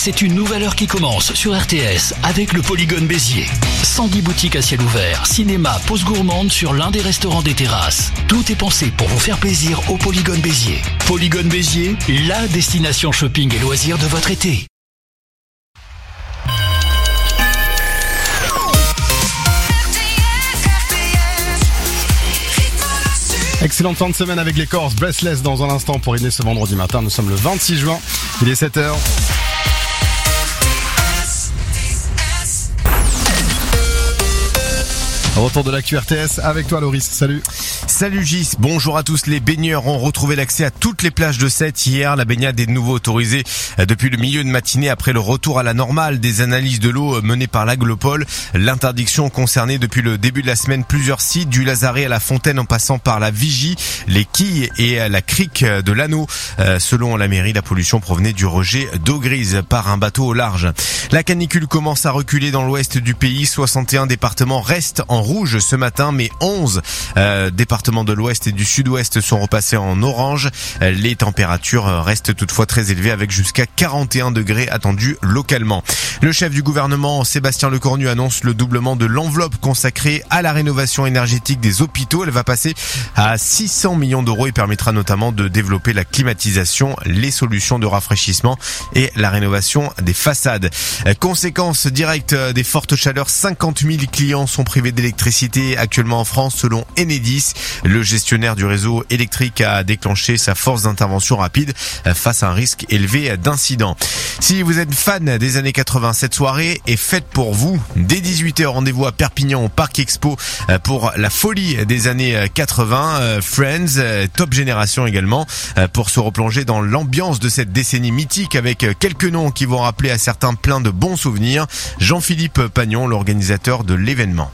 c'est une nouvelle heure qui commence sur RTS avec le Polygone Béziers. 110 boutiques à ciel ouvert, cinéma, pause gourmande sur l'un des restaurants des terrasses. Tout est pensé pour vous faire plaisir au Polygone Béziers. Polygone Béziers, la destination shopping et loisirs de votre été. Excellente fin de semaine avec les Corses, Breathless dans un instant pour aider ce vendredi matin. Nous sommes le 26 juin, il est 7h. Retour de l'actu RTS avec toi Loris, salut. Salut Gis, bonjour à tous. Les baigneurs ont retrouvé l'accès à toutes les plages de Sète hier. La baignade est de nouveau autorisée depuis le milieu de matinée après le retour à la normale des analyses de l'eau menées par l'Aglopol. L'interdiction concernait depuis le début de la semaine plusieurs sites, du Lazaret à la Fontaine en passant par la Vigie, les Quilles et la crique de l'Anneau. Selon la mairie, la pollution provenait du rejet d'eau grise par un bateau au large. La canicule commence à reculer dans l'ouest du pays. 61 départements restent en rouge ce matin, mais 11 départements de l'ouest et du sud-ouest sont repassés en orange. Les températures restent toutefois très élevées avec jusqu'à 41 degrés attendus localement. Le chef du gouvernement, Sébastien Lecornu, annonce le doublement de l'enveloppe consacrée à la rénovation énergétique des hôpitaux. Elle va passer à 600 millions d'euros et permettra notamment de développer la climatisation, les solutions de rafraîchissement et la rénovation des façades. Conséquence directe des fortes chaleurs, 50 000 clients sont privés d'électricité actuellement en France selon Enedis. Le gestionnaire du réseau électrique a déclenché sa force d'intervention rapide face à un risque élevé d'incidents. Si vous êtes fan des années 80, cette soirée est faite pour vous. Dès 18h, rendez-vous à Perpignan au Parc Expo pour la folie des années 80. Friends, Top Génération également, pour se replonger dans l'ambiance de cette décennie mythique avec quelques noms qui vont rappeler à certains plein de bons souvenirs. Jean-Philippe Pagnon, l'organisateur de l'événement.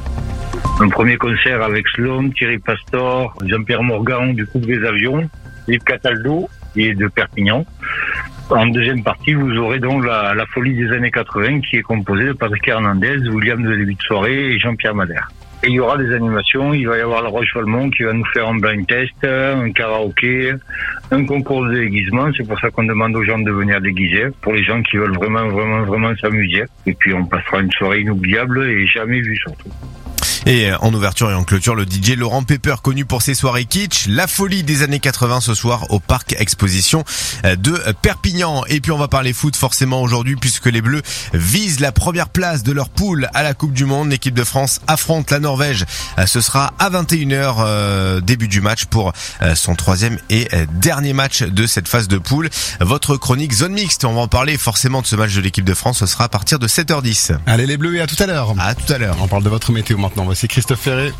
Un premier concert avec Slom, Thierry Pastor, Jean-Pierre Morgan du groupe des Avions, Yves Cataldo et de Perpignan. En deuxième partie, vous aurez donc la folie des années 80 qui est composée de Patrick Hernandez, William de début de soirée et Jean-Pierre Madère. Et il y aura des animations, il va y avoir la Roche Valmont qui va nous faire un blind test, un karaoké, un concours de déguisement. C'est pour ça qu'on demande aux gens de venir déguiser, pour les gens qui veulent vraiment s'amuser. Et puis on passera une soirée inoubliable et jamais vue surtout. Et en ouverture et en clôture, le DJ Laurent Pepper, connu pour ses soirées kitsch, la folie des années 80 ce soir au Parc Exposition de Perpignan. Et puis on va parler foot forcément aujourd'hui puisque les Bleus visent la première place de leur poule à la Coupe du Monde. L'équipe de France affronte la Norvège. Ce sera à 21h, début du match pour son troisième et dernier match de cette phase de poule. Votre chronique zone mixte, on va en parler forcément de ce match de l'équipe de France. Ce sera à partir de 7h10. Allez les Bleus et à tout à l'heure. À tout à l'heure. On parle de votre météo maintenant. Voici Christophe Ferré.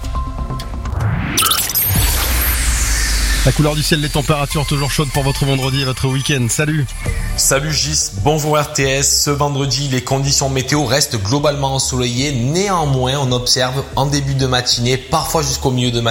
La couleur du ciel, les températures toujours chaudes pour votre vendredi et votre week-end. Salut. Salut Gis, bonjour RTS. Ce vendredi, les conditions météo restent globalement ensoleillées. Néanmoins, on observe en début de matinée, parfois jusqu'au milieu de matinée,